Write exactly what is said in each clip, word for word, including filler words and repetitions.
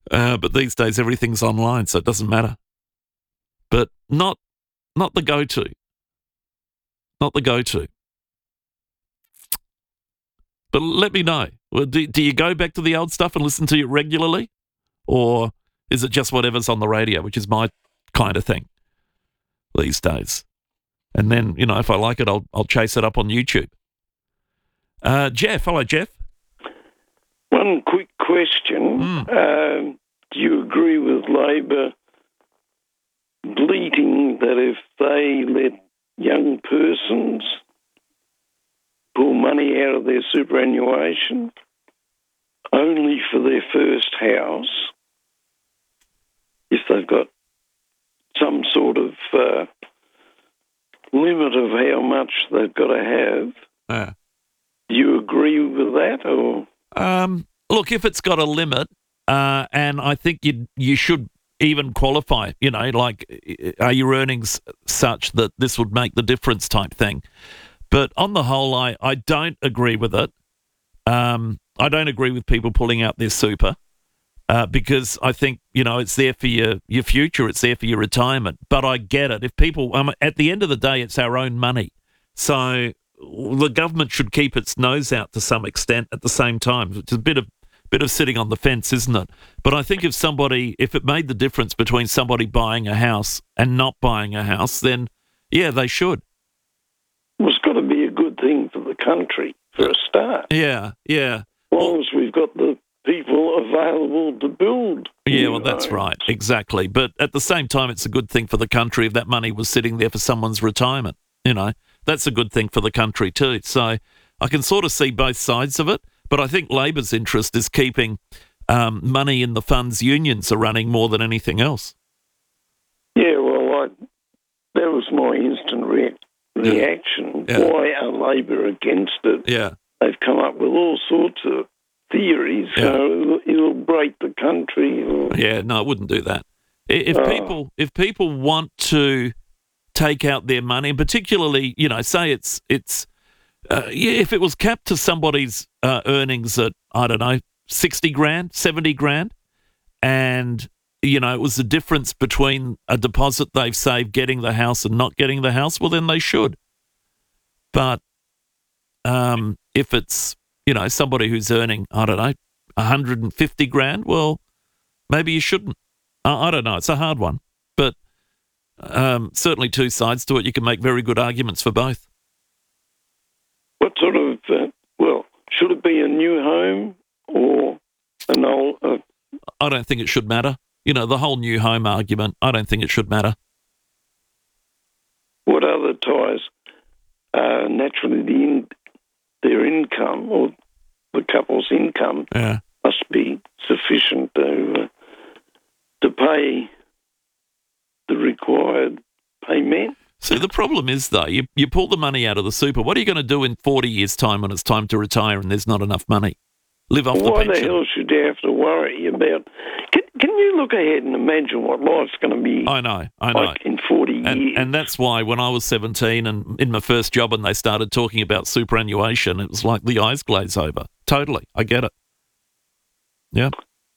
Uh, but these days everything's online, so it doesn't matter. But not not the go-to. Not the go-to. But let me know. Well, do, do you go back to the old stuff and listen to it regularly? Or is it just whatever's on the radio, which is my kind of thing these days? And then, you know, if I like it, I'll I'll chase it up on YouTube. Uh, Jeff, hello, Jeff. One quick question. Mm. Uh, do you agree with Labor bleating that if they let young persons pull money out of their superannuation only for their first house, if they've got some sort of uh, limit of how much they've got to have, Yeah. do you agree with that? Or Um, look, if it's got a limit, uh, and I think you you should even qualify, you know, like, are your earnings such that this would make the difference type thing? But on the whole, I, I don't agree with it. Um, I don't agree with people pulling out their super uh, because I think, you know, it's there for your, your future. It's there for your retirement. But I get it. If people, um, at the end of the day, it's our own money. So the government should keep its nose out to some extent at the same time. It's a bit of bit of sitting on the fence, isn't it? But I think if somebody, if it made the difference between somebody buying a house and not buying a house, then yeah, they should. well, it's got to be a good thing for the country for a start. Yeah, yeah. As long as we've got the people available to build. Yeah, new well, that's homes. right. Exactly. But at the same time, it's a good thing for the country if that money was sitting there for someone's retirement. You know, that's a good thing for the country too. So I can sort of see both sides of it. But I think Labor's interest is keeping um, money in the funds unions are running more than anything else. Yeah, well, I, that was my instant re- reaction. Yeah. Why are Labor against it? Yeah. They've come up with all sorts of theories. Yeah. You know, it'll, it'll break the country. Or, Yeah, no, I wouldn't do that. I- If Oh. people if people want to take out their money, and particularly, you know, say it's it's uh, yeah, if it was capped to somebody's uh, earnings at, I don't know, sixty grand, seventy grand, and you know, it was the difference between a deposit they've saved getting the house and not getting the house, well, then they should. But um, if it's, you know, somebody who's earning, I don't know, one hundred fifty grand, well, maybe you shouldn't. I, I don't know. It's a hard one. But um, certainly two sides to it. You can make very good arguments for both. what sort of, uh, well, should it be a new home or an old... Uh, I don't think it should matter. You know, the whole new home argument, I don't think it should matter. what other ties? Uh, naturally, the in, their income or the couple's income Yeah. must be sufficient to uh, to pay the required payment. See, the problem is, though, you, you pull the money out of the super. What are you going to do in forty years' time when it's time to retire and there's not enough money? Live off Why the the pension? hell should you have to worry about... Can, can you look ahead and imagine what life's going to be I know, I know. like in forty And, years? and that's why when I was seventeen and in my first job and they started talking about superannuation, it was like the eyes glaze over. Totally. I get it. Yeah.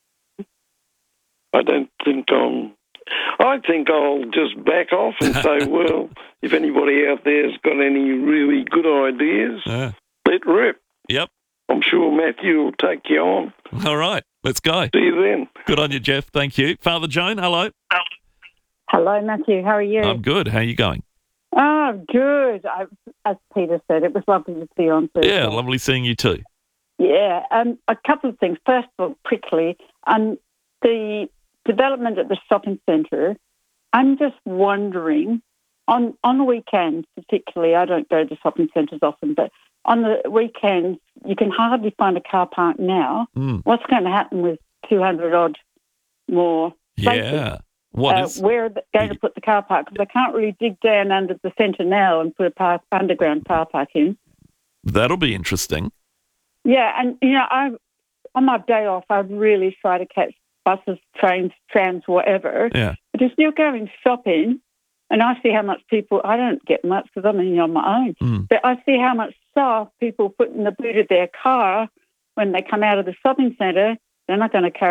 I don't think I'm... I think I'll just back off and say, well, if anybody out there's got any really good ideas, Yeah. let rip. Yep. I'm sure Matthew will take you on. All right. Let's go. See you then. Good on you, Jeff. Thank you. Father Joan, hello. Hello, Matthew. How are you? I'm good. How are you going? Oh, good. I, as Peter said, it was lovely to see you on Thursday. Yeah, lovely seeing you too. Yeah, um, a couple of things. First of all, quickly, um, the development at the shopping centre, I'm just wondering, on, on the weekends particularly, I don't go to shopping centres often, but on the weekends, you can hardly find a car park now. Mm. What's going to happen with two hundred odd more spaces? Yeah. What uh, is? where are they going to put the car park? Because I can't really dig down under the centre now and put a park, underground car park in. That'll be interesting. Yeah, and, you know, I on my day off, I really try to catch buses, trains, trams, whatever. Yeah. But if you're going shopping, and I see how much people, I don't get much because I'm in on my own, Mm. but I see how much stuff people put in the boot of their car when they come out of the shopping centre. They're not going to carry